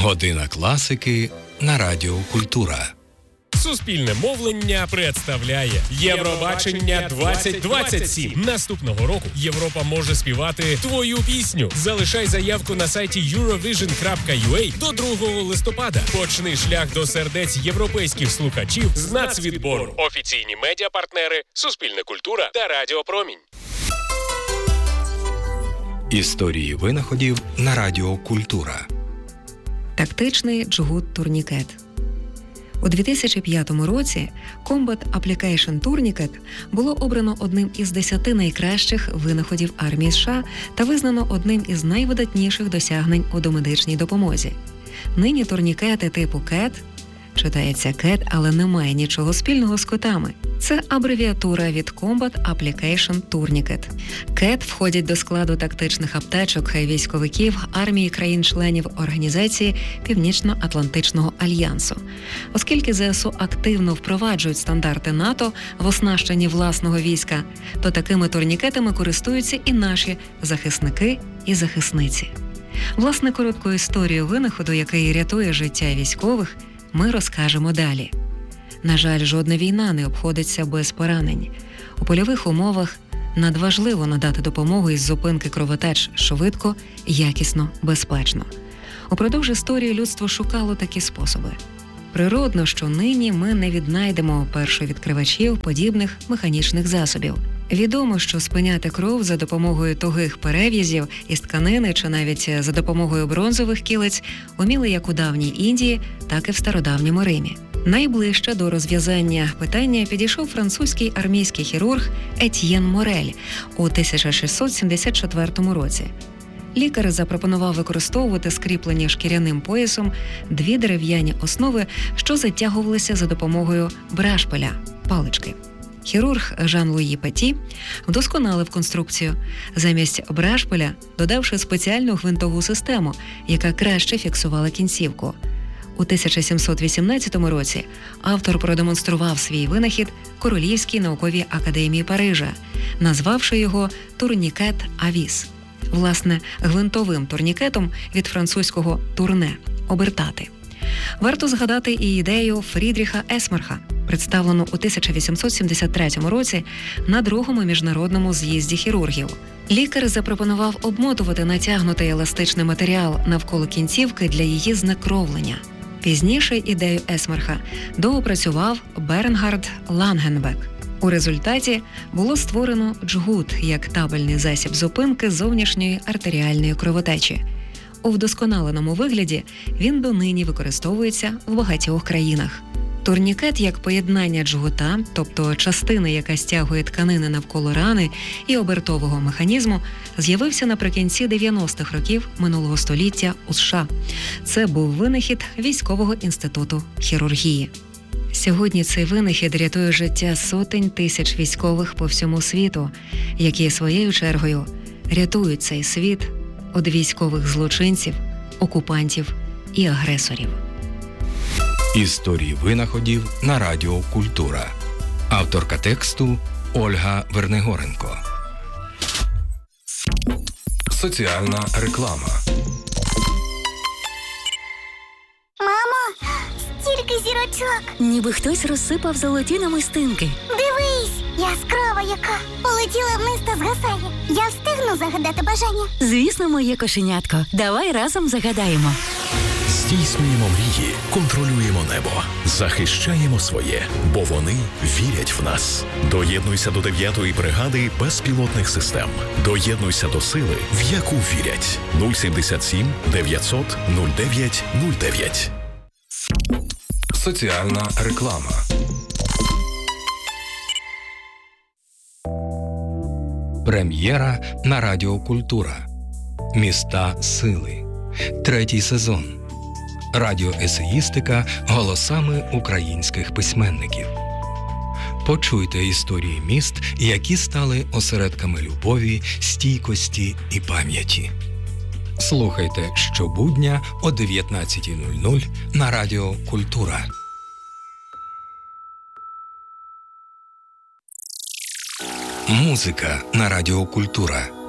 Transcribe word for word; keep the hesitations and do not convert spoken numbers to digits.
Година класики на Радіо Культура. Суспільне мовлення представляє Євробачення двадцять двадцять сім. Наступного року Європа може співати твою пісню. Залишай заявку на сайті юровіжн крапка ю а до другого листопада. Почни шлях до сердець європейських слухачів з нацвідбору. Офіційні медіапартнери Суспільне культура та Радіо Промінь. Історії винаходів на Радіо Культура. Тактичний джгут-турнікет. У дві тисячі п'ятому році Combat Application Tourniquet було обрано одним із десяти найкращих винаходів армії США та визнано одним із найвидатніших досягнень у домедичній допомозі. Нині турнікети типу кет, читається кет, але немає нічого спільного з котами. Це абревіатура від Combat Application Tourniquet. кет входять до складу тактичних аптечок військовиків армії країн-членів Організації Північно-Атлантичного альянсу. Оскільки зеес у активно впроваджують стандарти НАТО в оснащенні власного війська, то такими турнікетами користуються і наші захисники і захисниці. Власне, коротку історію винаходу, який рятує життя військових, ми розкажемо далі. На жаль, жодна війна не обходиться без поранень. У польових умовах надважливо надати допомогу із зупинки кровотеч швидко, якісно, безпечно. Упродовж історії людство шукало такі способи. Природно, що нині ми не віднайдемо першовідкривачів подібних механічних засобів. Відомо, що спиняти кров за допомогою тугих перев'язів із тканини чи навіть за допомогою бронзових кілець уміли як у давній Індії, так і в стародавньому Римі. Найближче до розв'язання питання підійшов французький армійський хірург Етьєн Морель у тисяча шістсот сімдесят четвертому році. Лікар запропонував використовувати скріплені шкіряним поясом дві дерев'яні основи, що затягувалися за допомогою брашпиля – палички. Хірург Жан-Луї Петі вдосконалив конструкцію, замість брашпиля додавши спеціальну гвинтову систему, яка краще фіксувала кінцівку. У тисяча сімсот вісімнадцятому році автор продемонстрував свій винахід Королівській науковій академії Парижа, назвавши його «турнікет авіс». Власне, гвинтовим турнікетом від французького «турне» – «обертати». Варто згадати і ідею Фрідріха Есмерха, представлену у тисяча вісімсот сімдесят третьому році на другому міжнародному з'їзді хірургів. Лікар запропонував обмотувати натягнутий еластичний матеріал навколо кінцівки для її знекровлення. Пізніше ідею Есмерха доопрацював Бернгард Лангенбек. У результаті було створено джгут як табельний засіб зупинки зовнішньої артеріальної кровотечі. У вдосконаленому вигляді він донині використовується в багатьох країнах. Турнікет як поєднання джгута, тобто частини, яка стягує тканини навколо рани, і обертового механізму, з'явився наприкінці дев'яностих років минулого століття у США. Це був винахід Військового інституту хірургії. Сьогодні цей винахід рятує життя сотень тисяч військових по всьому світу, які своєю чергою рятують цей світ від військових злочинців, окупантів і агресорів. Історії винаходів на Радіо Культура. Авторка тексту Ольга Вернегоренко. Соціальна реклама. Мамо, стільки зірочок. Ніби хтось розсипав золоті намистинки. Дивись, яскрава яка. Полетіла вниз та згасає. Я встигну загадати бажання? Звісно, моє кошенятко. Давай разом загадаємо. Здійснюємо мрії, контролюємо небо, захищаємо своє, бо вони вірять в нас. Доєднуйся до дев'ятої бригади безпілотних систем. Доєднуйся до сили, в яку вірять. нуль сімдесят сім дев'ятсот нуль дев'ять нуль дев'ять. Соціальна реклама. Прем'єра на Радіо Культура. Міста сили. Третій сезон. Радіоесеїстика голосами українських письменників. Почуйте історії міст, які стали осередками любові, стійкості і пам'яті. Слухайте щобудня о дев'ятнадцятій нуль нуль на Радіо Культура. Музика на Радіо Культура.